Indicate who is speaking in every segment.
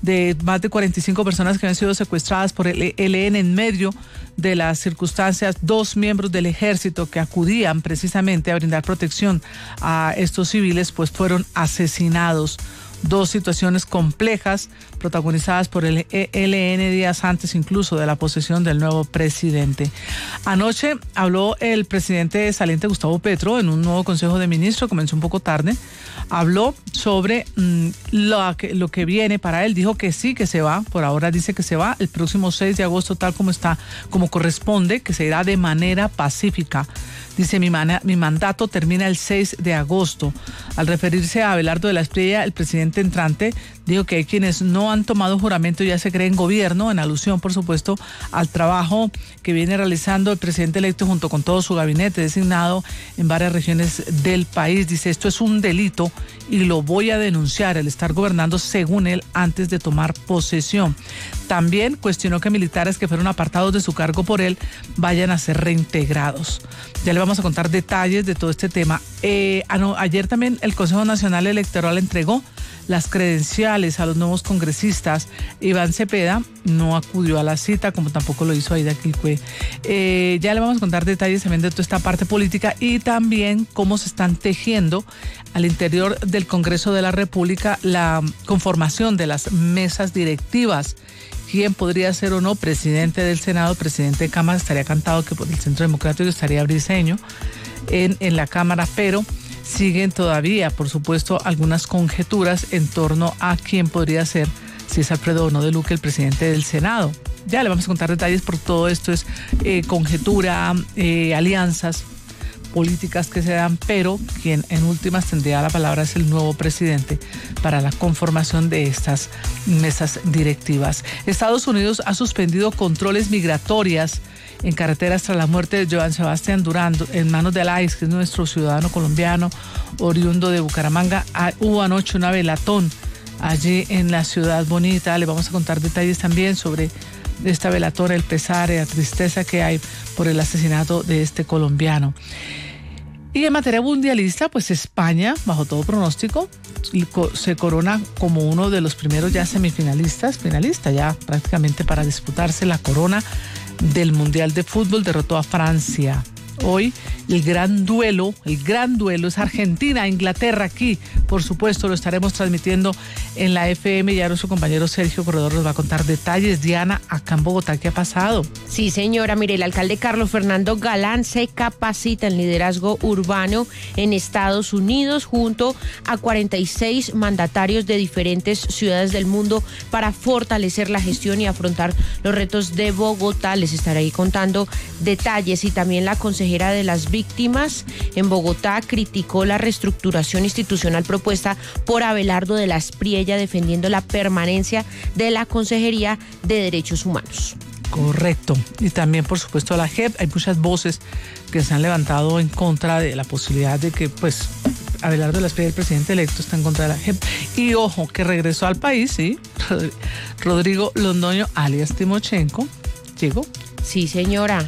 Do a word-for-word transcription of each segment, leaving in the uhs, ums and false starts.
Speaker 1: de más de cuarenta y cinco personas que habían sido secuestradas por el E L N en medio de las circunstancias. Dos miembros del ejército que acudían precisamente a brindar protección a estos civiles, pues fueron asesinados. Dos situaciones complejas protagonizadas por el E L N días antes incluso de la posesión del nuevo presidente. Anoche habló el presidente saliente Gustavo Petro en un nuevo Consejo de Ministros, comenzó un poco tarde, habló sobre mmm, lo, que, lo que viene para él, dijo que sí, que se va, por ahora dice que se va el próximo seis de agosto tal como está, como corresponde, que se irá de manera pacífica. Dice, mi, man, mi mandato termina el seis de agosto. Al referirse a Abelardo de la Espriella, el presidente entrante dijo que hay quienes no han tomado juramento ya se creen gobierno, en alusión, por supuesto, al trabajo que viene realizando el presidente electo junto con todo su gabinete designado en varias regiones del país. Dice, esto es un delito y lo voy a denunciar, el estar gobernando según él antes de tomar posesión. También cuestionó que militares que fueron apartados de su cargo por él vayan a ser reintegrados. Ya le vamos a contar detalles de todo este tema. Eh, ah, no, ayer también el Consejo Nacional Electoral entregó las credenciales a los nuevos congresistas. Iván Cepeda no acudió a la cita, como tampoco lo hizo Aida Quilcue. Eh, ya le vamos a contar detalles también de toda esta parte política y también cómo se están tejiendo al interior del Congreso de la República la conformación de las mesas directivas. ¿Quién podría ser o no presidente del Senado, presidente de Cámara? Estaría cantado que por el Centro Democrático estaría Briceño en, en la Cámara, pero siguen todavía, por supuesto, algunas conjeturas en torno a quién podría ser, si es Alfredo o no de Luque, el presidente del Senado. Ya le vamos a contar detalles porque todo esto es eh, conjetura, eh, alianzas políticas que se dan, pero quien en últimas tendría la palabra es el nuevo presidente para la conformación de estas mesas directivas. Estados Unidos ha suspendido controles migratorias en carreteras tras la muerte de Joan Sebastián Durán en manos de Alais, que es nuestro ciudadano colombiano oriundo de Bucaramanga. Ah, hubo anoche una velatón allí en la ciudad bonita. Le vamos a contar detalles también sobre esta velatón, el pesar y la tristeza que hay por el asesinato de este colombiano. Y en materia mundialista, pues España, bajo todo pronóstico, se corona como uno de los primeros ya semifinalistas, finalista ya prácticamente para disputarse la corona del Mundial de Fútbol. Derrotó a Francia. Hoy el gran duelo, el gran duelo es Argentina-Inglaterra. Aquí, por supuesto, lo estaremos transmitiendo en la F M. Ya nuestro compañero Sergio Corredor nos va a contar detalles. Diana, acá en Bogotá, ¿qué ha pasado?
Speaker 2: Sí, señora, mire, el alcalde Carlos Fernando Galán se capacita en liderazgo urbano en Estados Unidos junto a cuarenta y seis mandatarios de diferentes ciudades del mundo para fortalecer la gestión y afrontar los retos de Bogotá. Les estaré ahí contando detalles. Y también la consejera de las víctimas en Bogotá criticó la reestructuración institucional propuesta por Abelardo de la Espriella, defendiendo la permanencia de la Consejería de Derechos Humanos.
Speaker 1: Correcto. Y también, por supuesto, la J E P. Hay muchas voces que se han levantado en contra de la posibilidad de que, pues, Abelardo de la Espriella, el presidente electo, está en contra de la J E P. Y ojo, que regresó al país, ¿sí? Rodrigo Londoño, alias Timochenko, llegó.
Speaker 2: Sí, señora.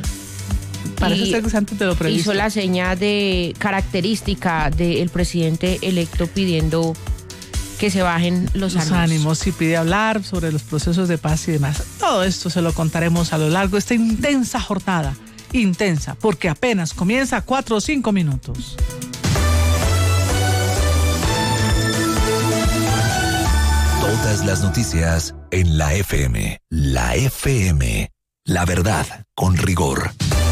Speaker 1: Parece ser que antes de lo previsto.
Speaker 2: Hizo la seña de característica del presidente electo pidiendo que se bajen los,
Speaker 1: los ánimos. ánimos y pide hablar sobre los procesos de paz y demás. Todo esto se lo contaremos a lo largo de esta intensa jornada. Intensa, porque apenas comienza cuatro o cinco minutos.
Speaker 3: Todas las noticias en la F M. La F M. La verdad con rigor.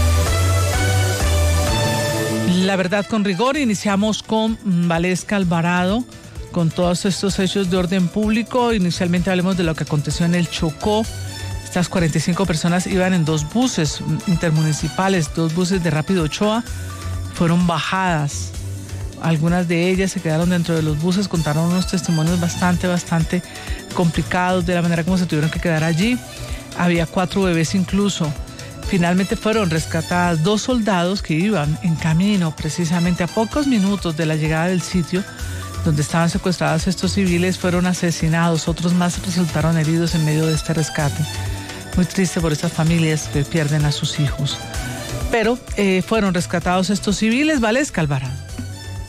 Speaker 1: La verdad con rigor. Iniciamos con Valesca Alvarado, con todos estos hechos de orden público. Inicialmente hablemos de lo que aconteció en el Chocó. Estas cuarenta y cinco personas iban en dos buses intermunicipales, dos buses de Rápido Ochoa, fueron bajadas. Algunas de ellas se quedaron dentro de los buses, contaron unos testimonios bastante, bastante complicados de la manera como se tuvieron que quedar allí. Había cuatro bebés incluso. Finalmente fueron rescatadas dos soldados que iban en camino precisamente a pocos minutos de la llegada del sitio donde estaban secuestrados estos civiles. Fueron asesinados, otros más resultaron heridos en medio de este rescate. Muy triste por estas familias que pierden a sus hijos. Pero eh, fueron rescatados estos civiles. Valesca Alvarado.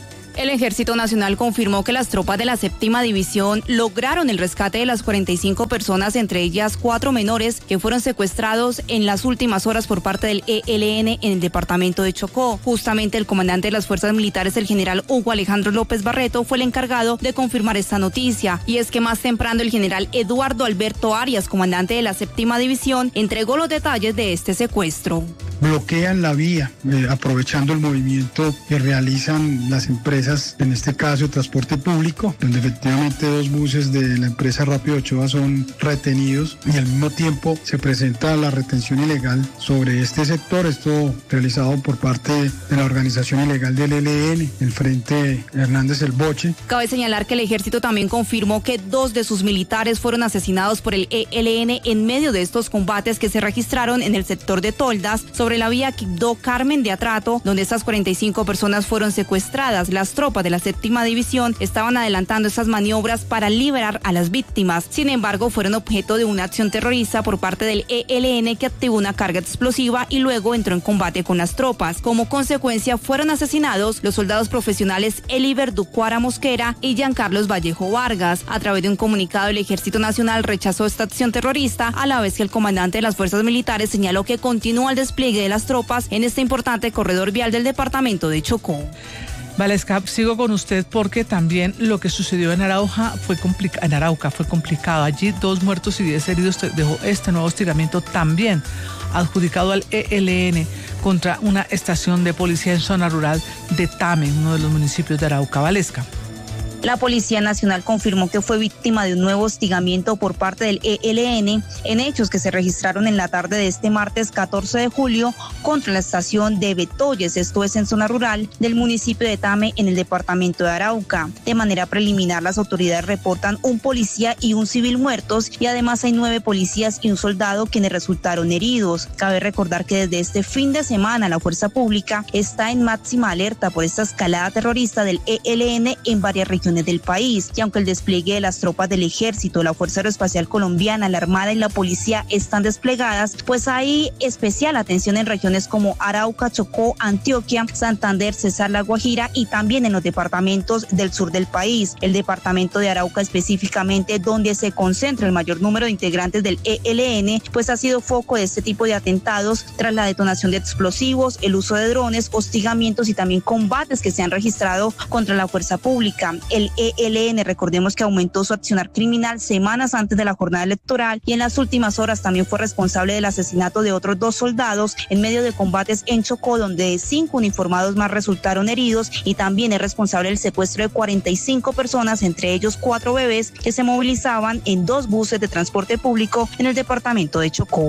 Speaker 4: El Ejército Nacional confirmó que las tropas de la séptima división lograron el rescate de las cuarenta y cinco personas, entre ellas cuatro menores, que fueron secuestrados en las últimas horas por parte del E L N en el departamento de Chocó. Justamente el comandante de las fuerzas militares, el general Hugo Alejandro López Barreto, fue el encargado de confirmar esta noticia. Y es que más temprano el general Eduardo Alberto Arias, comandante de la séptima división, entregó los detalles de este secuestro.
Speaker 5: Bloquean la vía, eh, aprovechando el movimiento que realizan las empresas, en este caso transporte público, donde efectivamente dos buses de la empresa Rápido Ochoa son retenidos y al mismo tiempo se presenta la retención ilegal sobre este sector, esto realizado por parte de la organización ilegal del E L N, el Frente Hernández El Boche.
Speaker 4: Cabe señalar que el ejército también confirmó que dos de sus militares fueron asesinados por el E L N en medio de estos combates que se registraron en el sector de Toldas, sobre la vía Quibdó-Carmen de Atrato, donde estas cuarenta y cinco personas fueron secuestradas. Las tropas de la séptima división estaban adelantando estas maniobras para liberar a las víctimas. Sin embargo, fueron objeto de una acción terrorista por parte del E L N, que activó una carga explosiva y luego entró en combate con las tropas. Como consecuencia, fueron asesinados los soldados profesionales Eliber Ducuara Mosquera y Giancarlos Vallejo Vargas. A través de un comunicado, el Ejército Nacional rechazó esta acción terrorista, a la vez que el comandante de las fuerzas militares señaló que continúa el despliegue de las tropas en este importante corredor vial del departamento de Chocó.
Speaker 1: Valesca, sigo con usted porque también lo que sucedió en Arauca fue complicado. En Arauca fue complicado. Allí dos muertos y diez heridos dejó este nuevo hostigamiento, también adjudicado al E L N contra una estación de policía en zona rural de Tame, uno de los municipios de Arauca. Valesca.
Speaker 4: La Policía Nacional confirmó que fue víctima de un nuevo hostigamiento por parte del E L N en hechos que se registraron en la tarde de este martes catorce de julio contra la estación de Betoyes, esto es en zona rural del municipio de Tame, en el departamento de Arauca. De manera preliminar, las autoridades reportan un policía y un civil muertos, y además hay nueve policías y un soldado quienes resultaron heridos. Cabe recordar que desde este fin de semana la fuerza pública está en máxima alerta por esta escalada terrorista del E L N en varias regiones del país, y aunque el despliegue de las tropas del Ejército, la Fuerza Aeroespacial Colombiana, la Armada y la Policía están desplegadas, pues hay especial atención en regiones como Arauca, Chocó, Antioquia, Santander, Cesar, La Guajira y también en los departamentos del sur del país. El departamento de Arauca específicamente, donde se concentra el mayor número de integrantes del E L N, pues ha sido foco de este tipo de atentados tras la detonación de explosivos, el uso de drones, hostigamientos y también combates que se han registrado contra la fuerza pública. El E L N, recordemos que aumentó su accionar criminal semanas antes de la jornada electoral y en las últimas horas también fue responsable del asesinato de otros dos soldados en medio de combates en Chocó, donde cinco uniformados más resultaron heridos, y también es responsable del secuestro de cuarenta y cinco personas, entre ellos cuatro bebés que se movilizaban en dos buses de transporte público en el departamento de Chocó.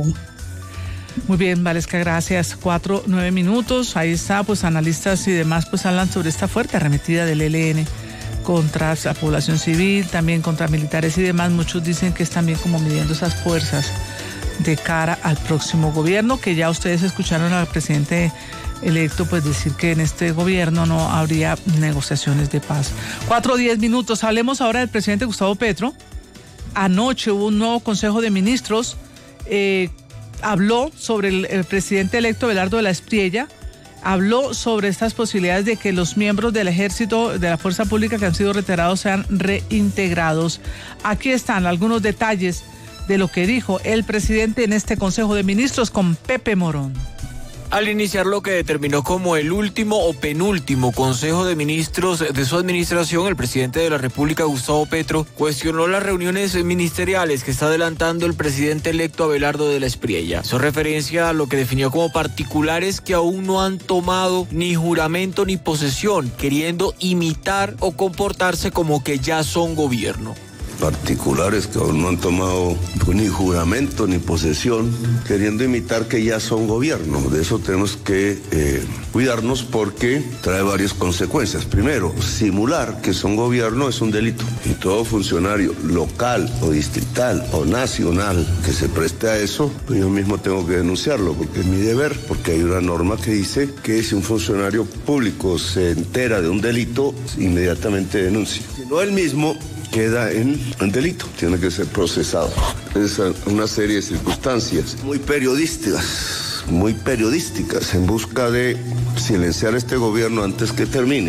Speaker 1: Muy bien, Valesca, gracias. Cuatro, nueve minutos. Ahí está, pues analistas y demás pues hablan sobre esta fuerte arremetida del E L N contra la población civil, también contra militares y demás. Muchos dicen que es también como midiendo esas fuerzas de cara al próximo gobierno, que ya ustedes escucharon al presidente electo pues decir que en este gobierno no habría negociaciones de paz. Cuatro, diez minutos. Hablemos ahora del presidente Gustavo Petro. Anoche hubo un nuevo Consejo de Ministros. Eh, habló sobre el, el presidente electo Abelardo de la Espriella. Habló sobre estas posibilidades de que los miembros del ejército, de la fuerza pública que han sido retirados, sean reintegrados. Aquí están algunos detalles de lo que dijo el presidente en este Consejo de Ministros con Pepe Morón.
Speaker 6: Al iniciar lo que determinó como el último o penúltimo Consejo de Ministros de su administración, el presidente de la República, Gustavo Petro, cuestionó las reuniones ministeriales que está adelantando el presidente electo Abelardo de la Espriella. Hizo referencia a lo que definió como particulares que aún no han tomado ni juramento ni posesión, queriendo imitar o comportarse como que ya son gobierno.
Speaker 7: Particulares que aún no han tomado ni juramento ni posesión, queriendo imitar que ya son gobierno. De eso tenemos que eh, cuidarnos, porque trae varias consecuencias. Primero, simular que son gobierno es un delito, y todo funcionario local o distrital o nacional que se preste a eso, pues yo mismo tengo que denunciarlo, porque es mi deber, porque hay una norma que dice que si un funcionario público se entera de un delito, inmediatamente denuncia. Si no, él mismo queda en, en delito, tiene que ser procesado. Es una serie de circunstancias muy periodísticas, muy periodísticas, en busca de silenciar este gobierno antes que termine.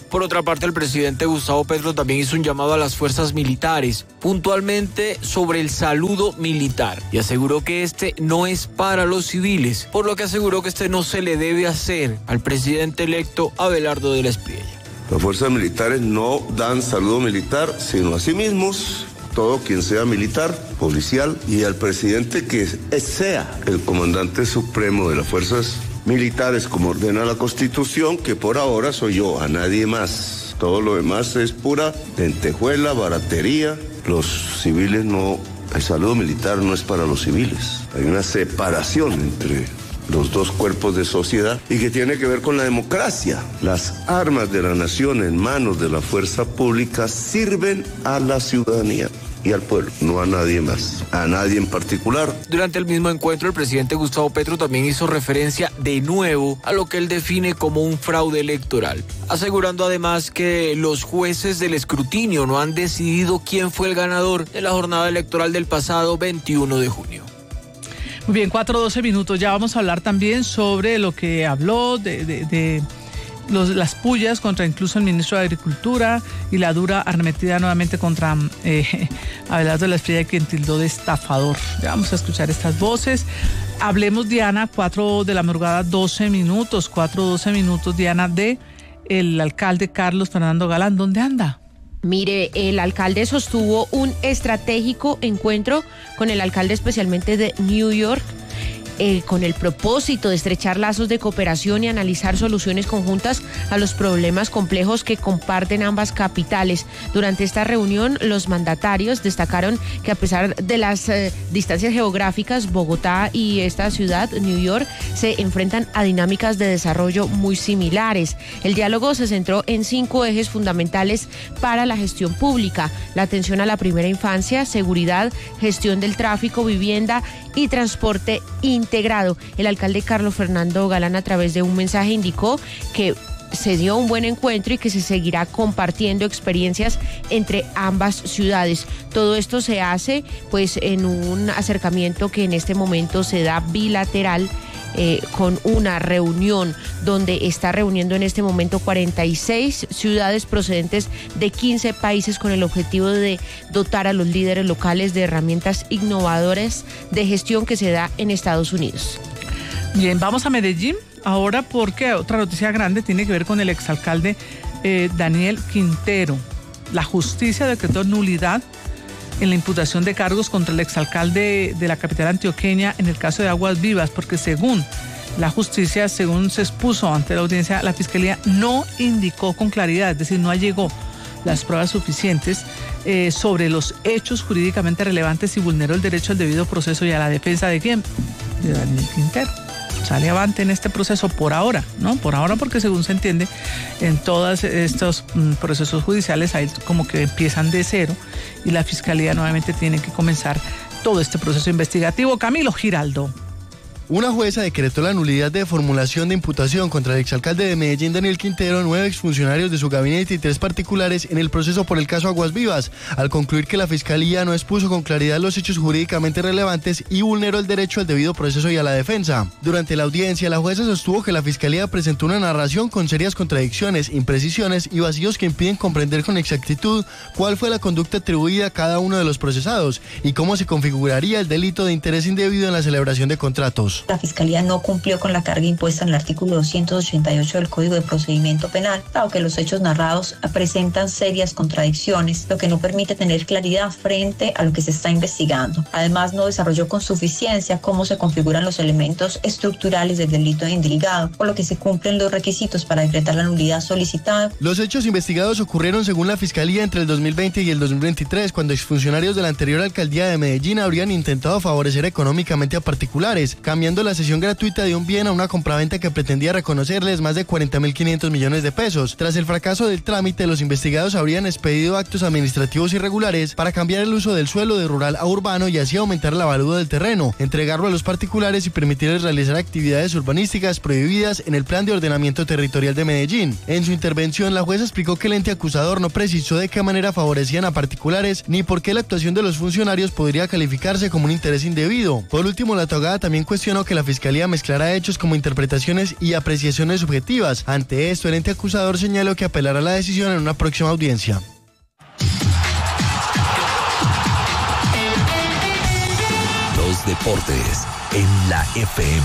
Speaker 6: Por otra parte, el presidente Gustavo Petro también hizo un llamado a las fuerzas militares, puntualmente sobre el saludo militar, y aseguró que este no es para los civiles, por lo que aseguró que este no se le debe hacer al presidente electo Abelardo de la Espriella.
Speaker 7: Las fuerzas militares no dan saludo militar, sino a sí mismos, todo quien sea militar, policial, y al presidente que sea el comandante supremo de las fuerzas militares, como ordena la Constitución, que por ahora soy yo, a nadie más. Todo lo demás es pura lentejuela, baratería. Los civiles no, el saludo militar no es para los civiles. Hay una separación entre los dos cuerpos de sociedad y que tiene que ver con la democracia. Las armas de la nación en manos de la fuerza pública sirven a la ciudadanía y al pueblo, no a nadie más, a nadie en particular.
Speaker 6: Durante el mismo encuentro, el presidente Gustavo Petro también hizo referencia de nuevo a lo que él define como un fraude electoral, asegurando además que los jueces del escrutinio no han decidido quién fue el ganador de la jornada electoral del pasado veintiuno de junio.
Speaker 1: Muy bien, cuatro doce minutos. Ya vamos a hablar también sobre lo que habló de, de, de los, las pullas contra incluso el ministro de Agricultura y la dura arremetida nuevamente contra eh, Abelardo de la Espriella, quien tildó de estafador. Ya vamos a escuchar estas voces. Hablemos, Diana, cuatro de la madrugada, doce minutos, cuatro doce minutos, Diana, de el alcalde Carlos Fernando Galán. ¿Dónde anda?
Speaker 2: Mire, el alcalde sostuvo un estratégico encuentro con el alcalde especialmente de New York, eh, con el propósito de estrechar lazos de cooperación y analizar soluciones conjuntas a los problemas complejos que comparten ambas capitales. Durante esta reunión, los mandatarios destacaron que a pesar de las eh, distancias geográficas, Bogotá y esta ciudad, New York, se enfrentan a dinámicas de desarrollo muy similares. El diálogo se centró en cinco ejes fundamentales para la gestión pública: la atención a la primera infancia, seguridad, gestión del tráfico, vivienda y transporte integrado. El alcalde Carlos Fernando Galán, a través de un mensaje, indicó que se dio un buen encuentro y que se seguirá compartiendo experiencias entre ambas ciudades. Todo esto se hace pues en un acercamiento que en este momento se da bilateral, Eh, con una reunión donde está reuniendo en este momento cuarenta y seis ciudades procedentes de quince países con el objetivo de dotar a los líderes locales de herramientas innovadoras de gestión que se da en Estados Unidos.
Speaker 1: Bien, vamos a Medellín ahora, porque otra noticia grande tiene que ver con el exalcalde eh, Daniel Quintero. La justicia decretó nulidad en la imputación de cargos contra el exalcalde de la capital antioqueña en el caso de Aguas Vivas, porque según la justicia, según se expuso ante la audiencia, la fiscalía no indicó con claridad, es decir, no allegó las pruebas suficientes eh, sobre los hechos jurídicamente relevantes y vulneró el derecho al debido proceso y a la defensa de quién, de Daniel Quintero. Sale avante en este proceso por ahora, ¿no? Por ahora, porque según se entiende, en todos estos mm, procesos judiciales hay como que empiezan de cero y la fiscalía nuevamente tiene que comenzar todo este proceso investigativo. Camilo Giraldo.
Speaker 8: Una jueza decretó la nulidad de formulación de imputación contra el exalcalde de Medellín, Daniel Quintero, nueve exfuncionarios de su gabinete y tres particulares en el proceso por el caso Aguas Vivas, al concluir que la fiscalía no expuso con claridad los hechos jurídicamente relevantes y vulneró el derecho al debido proceso y a la defensa. Durante la audiencia, la jueza sostuvo que la fiscalía presentó una narración con serias contradicciones, imprecisiones y vacíos que impiden comprender con exactitud cuál fue la conducta atribuida a cada uno de los procesados y cómo se configuraría el delito de interés indebido en la celebración de contratos.
Speaker 9: La Fiscalía no cumplió con la carga impuesta en el artículo doscientos ochenta y ocho del Código de Procedimiento Penal, dado que los hechos narrados presentan serias contradicciones, lo que no permite tener claridad frente a lo que se está investigando. Además, no desarrolló con suficiencia cómo se configuran los elementos estructurales del delito indicado, por lo que se cumplen los requisitos para decretar la nulidad solicitada.
Speaker 8: Los hechos investigados ocurrieron, según la Fiscalía, entre el dos mil veinte y el dos mil veintitrés, cuando exfuncionarios de la anterior alcaldía de Medellín habrían intentado favorecer económicamente a particulares, cambiando la cesión gratuita de un bien a una compraventa que pretendía reconocerles más de cuarenta mil quinientos millones de pesos. Tras el fracaso del trámite, los investigados habrían expedido actos administrativos irregulares para cambiar el uso del suelo de rural a urbano y así aumentar la valía del terreno, entregarlo a los particulares y permitirles realizar actividades urbanísticas prohibidas en el Plan de Ordenamiento Territorial de Medellín. En su intervención, la jueza explicó que el ente acusador no precisó de qué manera favorecían a particulares ni por qué la actuación de los funcionarios podría calificarse como un interés indebido. Por último, la togada también cuestionó condenó que la fiscalía mezclara hechos como interpretaciones y apreciaciones subjetivas. Ante esto, el ente acusador señaló que apelará la decisión en una próxima audiencia.
Speaker 3: Los deportes en la F M.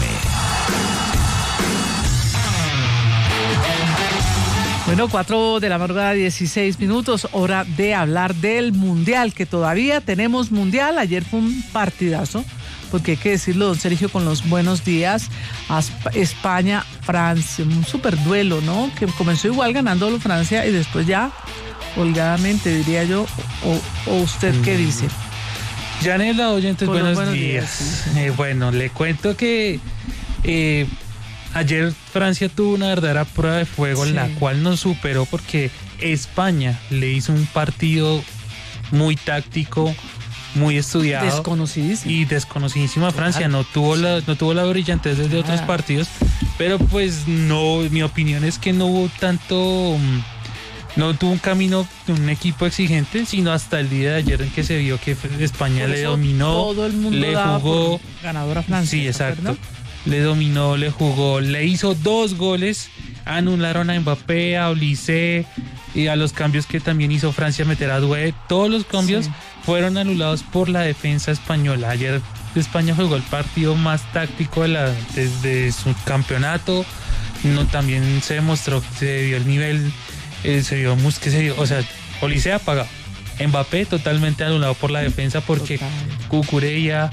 Speaker 1: Bueno, cuatro de la madrugada, dieciséis minutos, hora de hablar del Mundial, que todavía tenemos Mundial. Ayer fue un partidazo, porque hay que decirlo, don Sergio, con los buenos días a España, Francia, un super duelo, ¿no? Que comenzó igual ganándolo Francia y después ya, holgadamente, diría yo, o, o usted qué dice.
Speaker 10: Yanela, oyentes, buenos,
Speaker 1: buenos
Speaker 10: días.
Speaker 1: días sí.
Speaker 10: eh, bueno, le cuento que eh, ayer Francia tuvo una verdadera prueba de fuego, sí, la cual nos superó porque España le hizo un partido muy táctico, muy estudiado.
Speaker 1: Desconocidísimo.
Speaker 10: Y desconocidísima Francia. No tuvo la, no tuvo la brillantez de otros partidos, pero pues no, mi opinión es que no hubo tanto... No tuvo un camino de un equipo exigente, sino hasta el día de ayer en que se vio que España le dominó,
Speaker 1: todo el mundo
Speaker 10: le jugó,
Speaker 1: ganador a Francia.
Speaker 10: Sí, exacto. Le dominó, le jugó, le hizo dos goles, anularon a Mbappé, a Olise y a los cambios que también hizo Francia, meter a Doué. Todos los cambios sí. fueron anulados por la defensa española. Ayer España jugó el partido más táctico de la, desde su campeonato. No, también se demostró, se vio el nivel. Eh, se vio que se vio, o sea, Olise apagado, Mbappé totalmente anulado por la defensa porque Cucurella,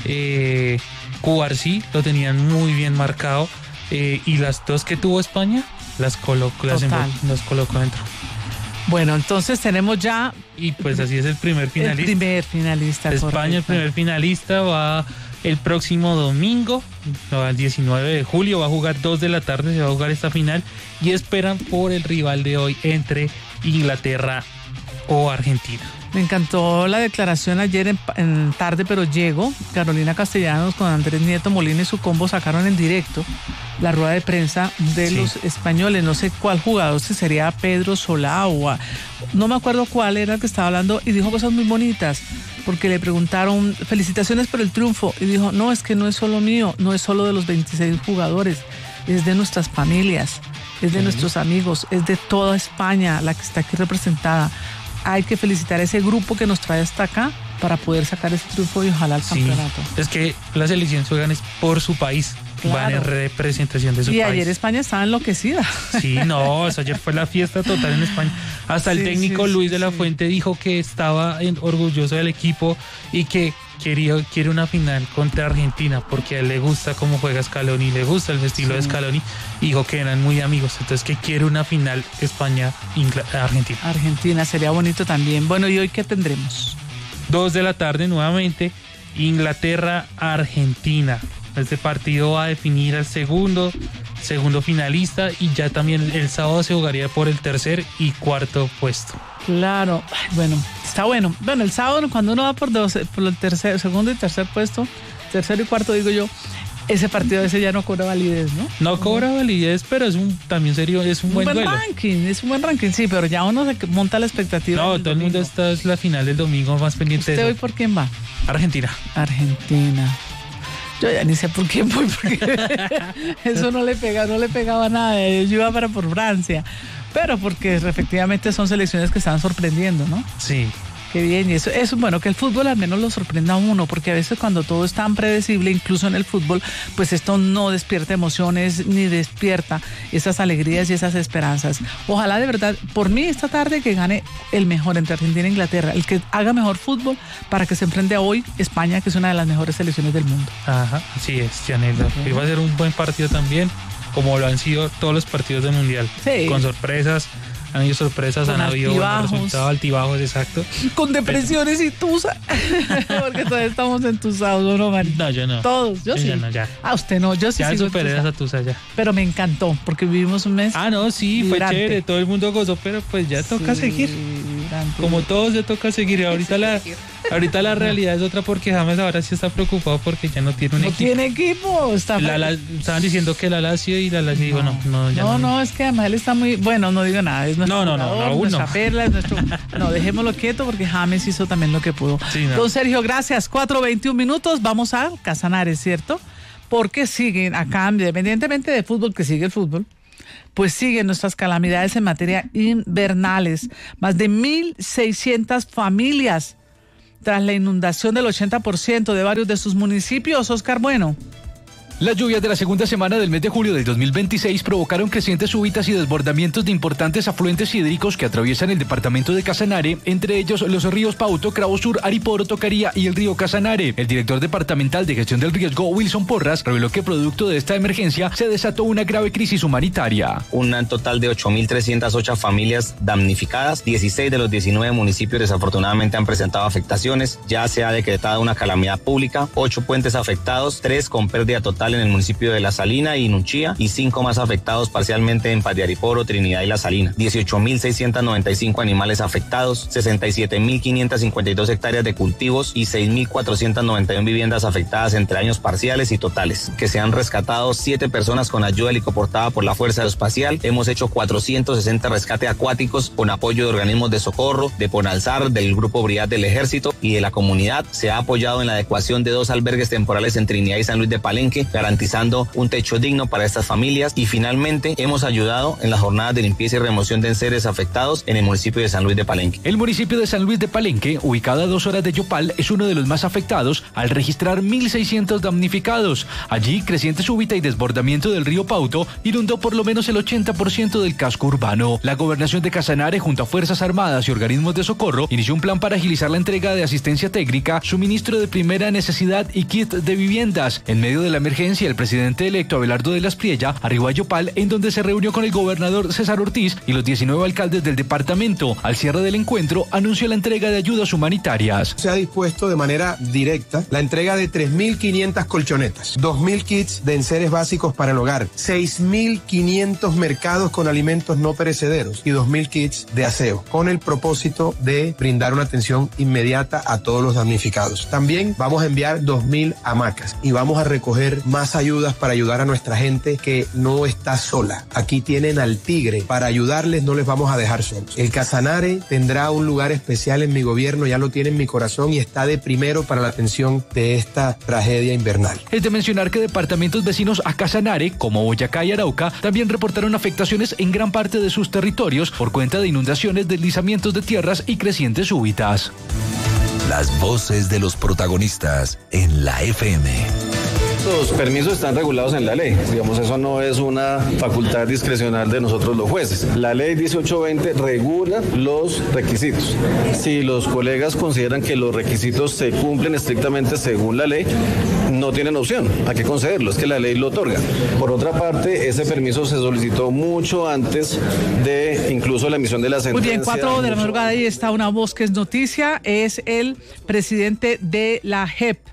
Speaker 10: eh, Cubarsí lo tenían muy bien marcado, eh, y las dos que tuvo España las colocó, las, las colocó dentro.
Speaker 1: Bueno, entonces tenemos ya...
Speaker 10: Y pues así es el primer finalista.
Speaker 1: El primer finalista.
Speaker 10: España, correcto. El primer finalista va el próximo domingo, el diecinueve de julio, va a jugar dos de la tarde, se va a jugar esta final y esperan por el rival de hoy entre Inglaterra o Argentina.
Speaker 1: Me encantó la declaración ayer en, en tarde, pero llego. Carolina Castellanos con Andrés Nieto Molina y su combo sacaron en directo la rueda de prensa de sí. los españoles. No sé cuál jugador, si sería Pedro Solá o a, no me acuerdo cuál era el que estaba hablando, y dijo cosas muy bonitas, porque le preguntaron felicitaciones por el triunfo y dijo, no, es que no es solo mío, no es solo de los veintiséis jugadores, es de nuestras familias, es de sí. nuestros amigos, es de toda España la que está aquí representada. Hay que felicitar a ese grupo que nos trae hasta acá para poder sacar ese triunfo y ojalá el sí. campeonato.
Speaker 10: Es que la selección juegan es por su país. Claro. Van en representación de su
Speaker 1: y
Speaker 10: país.
Speaker 1: Y ayer España estaba enloquecida.
Speaker 10: Sí, no, eso ayer fue la fiesta total en España. Hasta sí, el técnico sí, Luis sí, de la sí. Fuente dijo que estaba orgulloso del equipo y que quería, quiere una final contra Argentina porque a él le gusta cómo juega Scaloni, le gusta el estilo sí. de Scaloni, y dijo que eran muy amigos, entonces que quiere una final España-Argentina.
Speaker 1: Argentina, sería bonito también. Bueno, ¿y hoy qué tendremos?
Speaker 10: Dos de la tarde nuevamente, Inglaterra-Argentina. Este partido va a definir al segundo, segundo finalista, y ya también el sábado se jugaría por el tercer y cuarto puesto.
Speaker 1: Claro, bueno, está bueno. Bueno, el sábado cuando uno va por, dos, por el tercer, segundo y tercer puesto, tercero y cuarto digo yo, ese partido ese ya no cobra validez, ¿no?
Speaker 10: No cobra validez, pero es un también serio, es un, un buen, buen duelo.
Speaker 1: ranking, es un buen ranking, sí, pero ya uno se monta la expectativa.
Speaker 10: No, todo el mundo está es la final del domingo más pendiente.
Speaker 1: ¿Usted hoy por quién va?
Speaker 10: Argentina.
Speaker 1: Argentina. Yo ya ni sé por quién voy, porque eso no le pega, no le pegaba nada. Yo iba para por Francia, pero porque efectivamente son selecciones que están sorprendiendo, ¿no?
Speaker 10: Sí.
Speaker 1: Qué bien, y eso es bueno que el fútbol al menos lo sorprenda a uno, porque a veces cuando todo es tan predecible, incluso en el fútbol, pues esto no despierta emociones ni despierta esas alegrías y esas esperanzas. Ojalá de verdad, por mí esta tarde que gane el mejor entre Argentina e Inglaterra, el que haga mejor fútbol para que se enfrente a hoy España, que es una de las mejores selecciones del mundo.
Speaker 10: Ajá, así es, Yanela. Okay. Va a ser un buen partido también, como lo han sido todos los partidos del Mundial, sí. con sorpresas. Han habido sorpresas, con han habido buenos resultados, altibajos, exacto.
Speaker 1: Con depresiones pero... y tusa. Porque todavía estamos entusados, ¿no, Mari?
Speaker 10: No, yo no.
Speaker 1: Todos, yo, yo sí.
Speaker 10: Ya no, ya.
Speaker 1: Ah, usted no, yo sí.
Speaker 10: Ya
Speaker 1: sigo
Speaker 10: superé esa tusa ya.
Speaker 1: Pero me encantó, porque vivimos un mes.
Speaker 10: Ah, no, sí,
Speaker 1: vibrante.
Speaker 10: Fue chévere, todo el mundo gozó, pero pues ya toca sí, seguir. Vibrante. Como todos ya toca seguir. Ahorita la, ahorita la realidad es otra, porque James ahora sí está preocupado porque ya no tiene un
Speaker 1: no
Speaker 10: equipo.
Speaker 1: No tiene equipo. Está
Speaker 10: la, la, estaban diciendo que la Lazio y la Lazio digo, no, no, ya
Speaker 1: no.
Speaker 10: No,
Speaker 1: no, es que además él está muy, bueno, no digo nada, es nuestro
Speaker 10: no, no,
Speaker 1: jugador,
Speaker 10: no, no,
Speaker 1: nuestra
Speaker 10: no.
Speaker 1: perla, es nuestro, no, dejémoslo quieto porque James hizo también lo que pudo. Sí, no. Don Sergio, gracias, cuatro veintiún minutos, vamos a Casanares, ¿cierto? porque siguen acá, independientemente de fútbol, que sigue el fútbol, pues siguen nuestras calamidades en materia invernales. Más de mil seiscientas familias tras la inundación del ochenta por ciento de varios de sus municipios. Oscar Bueno.
Speaker 11: Las lluvias de la segunda semana del mes de julio del dos mil veintiséis provocaron crecientes súbitas y desbordamientos de importantes afluentes hídricos que atraviesan el departamento de Casanare, entre ellos los ríos Pauto, Cravo Sur, Ariporo, Tocaría y el río Casanare. El director departamental de gestión del riesgo, Wilson Porras, reveló que producto de esta emergencia se desató una grave crisis humanitaria.
Speaker 12: Un total de ocho mil trescientas ocho familias damnificadas, dieciséis de los diecinueve municipios desafortunadamente han presentado afectaciones, ya se ha decretado una calamidad pública, ocho puentes afectados, tres con pérdida total en el municipio de La Salina y Nuchía y cinco más afectados parcialmente en Paz de Ariporo, Trinidad y La Salina. dieciocho mil seiscientos noventa y cinco animales afectados, sesenta y siete mil quinientas cincuenta y dos hectáreas de cultivos y seis mil cuatrocientas noventa y uno viviendas afectadas entre años parciales y totales. Que se han rescatado siete personas con ayuda helicoportada por la Fuerza Aeroespacial. Hemos hecho cuatrocientos sesenta rescates acuáticos con apoyo de organismos de socorro, de Ponalzar, del Grupo Brigad del Ejército y de la comunidad. Se ha apoyado en la adecuación de dos albergues temporales en Trinidad y San Luis de Palenque, garantizando un techo digno para estas familias, y finalmente hemos ayudado en las jornadas de limpieza y remoción de enseres afectados en el municipio de San Luis de Palenque.
Speaker 11: El municipio de San Luis de Palenque, ubicado a dos horas de Yopal, es uno de los más afectados al registrar mil seiscientos damnificados. Allí, creciente súbita y desbordamiento del río Pauto inundó por lo menos el ochenta por ciento del casco urbano. La gobernación de Casanare, junto a Fuerzas Armadas y organismos de socorro, inició un plan para agilizar la entrega de asistencia técnica, suministro de primera necesidad y kit de viviendas. En medio de la emergencia, el presidente electo Abelardo de la Espriella arribó a Yopal, en donde se reunió con el gobernador César Ortiz y los diecinueve alcaldes del departamento. Al cierre del encuentro, anunció la entrega de ayudas humanitarias.
Speaker 13: Se ha dispuesto de manera directa la entrega de tres mil quinientas colchonetas, dos mil kits de enseres básicos para el hogar, seis mil quinientos mercados con alimentos no perecederos y dos mil kits de aseo, con el propósito de brindar una atención inmediata a todos los damnificados. También vamos a enviar dos mil hamacas y vamos a recoger más ayudas para ayudar a nuestra gente que no está sola. Aquí tienen al tigre. Para ayudarles no les vamos a dejar solos. El Casanare tendrá un lugar especial en mi gobierno, ya lo tiene en mi corazón y está de primero para la atención de esta tragedia invernal.
Speaker 11: Es de mencionar que departamentos vecinos a Casanare, como Boyacá y Arauca, también reportaron afectaciones en gran parte de sus territorios por cuenta de inundaciones, deslizamientos de tierras y crecientes súbitas.
Speaker 3: Las voces de los protagonistas en la F M.
Speaker 14: Los permisos están regulados en la ley, digamos, eso no es una facultad discrecional de nosotros los jueces. La ley dieciocho veinte regula los requisitos. Si los colegas consideran que los requisitos se cumplen estrictamente según la ley, no tienen opción, hay que concederlo, es que la ley lo otorga. Por otra parte, ese permiso se solicitó mucho antes de incluso la emisión de la sentencia.
Speaker 1: Muy bien, cuatro de la madrugada, ahí está una voz que es noticia, es el presidente de la J E P,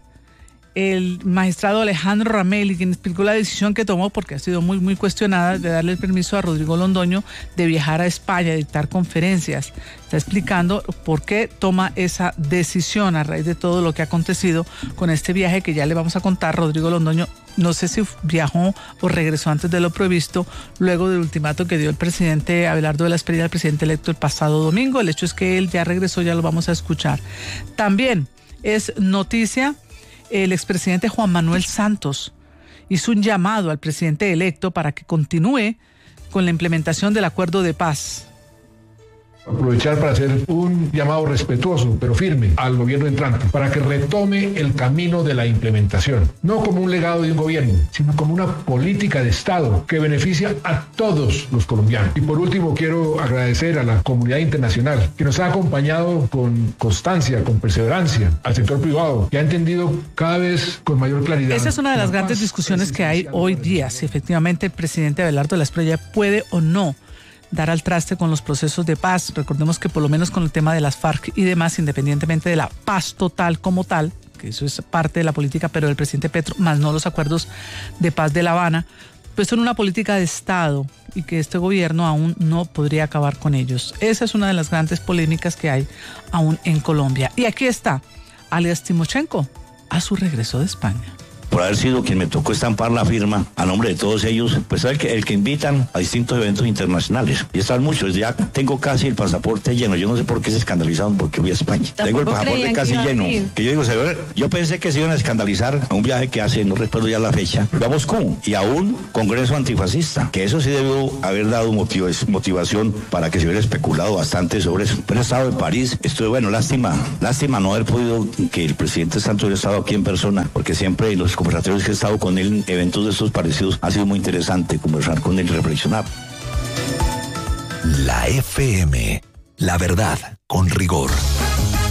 Speaker 1: el magistrado Alejandro Ramelli, quien explicó la decisión que tomó, porque ha sido muy, muy cuestionada, de darle el permiso a Rodrigo Londoño de viajar a España, a dictar conferencias. Está explicando por qué toma esa decisión a raíz de todo lo que ha acontecido con este viaje que ya le vamos a contar. Rodrigo Londoño, no sé si viajó o regresó antes de lo previsto, luego del ultimato que dio el presidente Abelardo de la Espriella al presidente electo el pasado domingo. El hecho es que él ya regresó, ya lo vamos a escuchar. También es noticia. El expresidente Juan Manuel Santos hizo un llamado al presidente electo para que continúe con la implementación del acuerdo de paz.
Speaker 15: Aprovechar para hacer un llamado respetuoso, pero firme, al gobierno entrante, para que retome el camino de la implementación, no como un legado de un gobierno, sino como una política de Estado que beneficia a todos los colombianos. Y por último, quiero agradecer a la comunidad internacional que nos ha acompañado con constancia, con perseverancia, al sector privado, que ha entendido cada vez con mayor claridad.
Speaker 1: Esa es una de las grandes discusiones que hay hoy día, si efectivamente el presidente Abelardo de la Espriella puede o no dar al traste con los procesos de paz. Recordemos que por lo menos con el tema de las FARC y demás, independientemente de la paz total como tal, que eso es parte de la política, pero del presidente Petro, más no los acuerdos de paz de La Habana, pues son una política de Estado y que este gobierno aún no podría acabar con ellos. Esa es una de las grandes polémicas que hay aún en Colombia. Y aquí está, alias Timochenko, a su regreso de España.
Speaker 16: por haber sido quien me tocó estampar la firma a nombre de todos ellos, pues el que, el que invitan a distintos eventos internacionales. Y están muchos, ya tengo casi el pasaporte lleno. Yo no sé por qué se escandalizaron porque voy a España. Tengo el pasaporte casi lleno. Que yo digo, señor, yo pensé que se iban a escandalizar a un viaje que hace, no recuerdo ya la fecha, a Moscú y a un congreso antifascista, que eso sí debió haber dado motiv motivación para que se hubiera especulado bastante sobre eso. Pero he estado en París, estuve, bueno, lástima, lástima no haber podido que el presidente Santos hubiera estado aquí en persona, porque siempre en los conversatorios que he estado con él en eventos de estos parecidos ha sido muy interesante conversar con él y reflexionar.
Speaker 3: La F M, la verdad con rigor.